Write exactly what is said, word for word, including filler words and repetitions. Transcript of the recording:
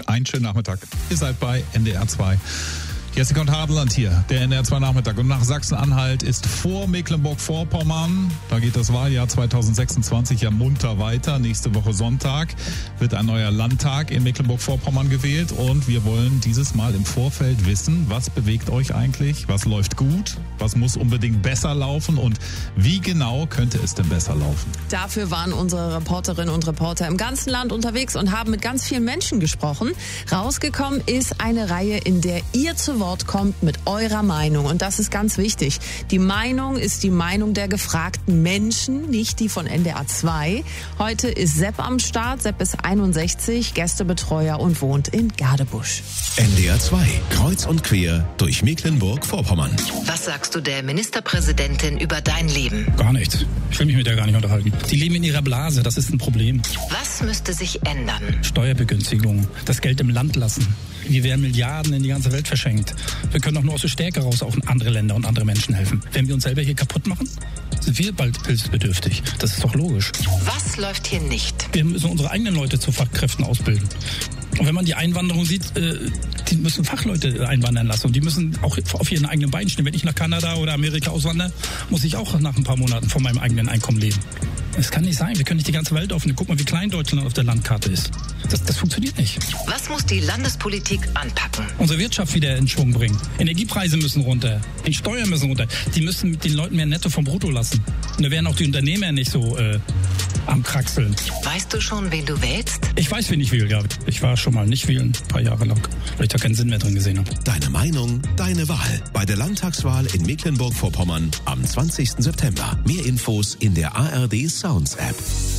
Einen schönen Nachmittag. Ihr seid bei N D R zwei. Jessica und Hadeland hier, der N D R zwei Nachmittag. Und nach Sachsen-Anhalt ist vor Mecklenburg-Vorpommern, da geht das Wahljahr zweitausendsechsundzwanzig ja munter weiter. Nächste Woche Sonntag wird ein neuer Landtag in Mecklenburg-Vorpommern gewählt. Und wir wollen dieses Mal im Vorfeld wissen, was bewegt euch eigentlich? Was läuft gut? Was muss unbedingt besser laufen? Und wie genau könnte es denn besser laufen? Dafür waren unsere Reporterinnen und Reporter im ganzen Land unterwegs und haben mit ganz vielen Menschen gesprochen. Rausgekommen ist eine Reihe, in der ihr zu Wort kommt mit eurer Meinung. Und das ist ganz wichtig. Die Meinung ist die Meinung der gefragten Menschen, nicht die von N D R zwei. Heute ist Sepp am Start. Sepp ist einundsechzig, Gästebetreuer und wohnt in Gadebusch. N D R zwei, kreuz und quer durch Mecklenburg-Vorpommern. Was sagst du der Ministerpräsidentin über dein Leben? Gar nichts. Ich will mich mit der gar nicht unterhalten. Die leben in ihrer Blase, das ist ein Problem. Was müsste sich ändern? Steuerbegünstigung, das Geld im Land lassen. Wir werden Milliarden in die ganze Welt verschenkt. Wir können doch nur aus der Stärke raus auch in andere Länder und andere Menschen helfen. Wenn wir uns selber hier kaputt machen, sind wir bald hilfsbedürftig. Das ist doch logisch. Was läuft hier nicht? Wir müssen unsere eigenen Leute zu Fachkräften ausbilden. Und wenn man die Einwanderung sieht, äh, die müssen Fachleute einwandern lassen und die müssen auch auf ihren eigenen Beinen stehen. Wenn ich nach Kanada oder Amerika auswandere, muss ich auch nach ein paar Monaten von meinem eigenen Einkommen leben. Das kann nicht sein. Wir können nicht die ganze Welt aufnehmen. Guck mal, wie klein Deutschland auf der Landkarte ist. Das, das funktioniert nicht. Was muss die Landespolitik anpacken? Unsere Wirtschaft wieder in Schwung bringen. Energiepreise müssen runter. Die Steuern müssen runter. Die müssen mit den Leuten mehr Netto vom Brutto lassen. Und da werden auch die Unternehmer nicht so äh, am Kraxeln. Weißt du schon, wen du wählst? Ich weiß, wen ich wähle, ja. Ich war schon mal nicht wählen, ein paar Jahre lang, weil ich da keinen Sinn mehr drin gesehen habe. Deine Meinung, deine Wahl. Bei der Landtagswahl in Mecklenburg-Vorpommern am zwanzigsten September. Mehr Infos in der A R D Sounds App.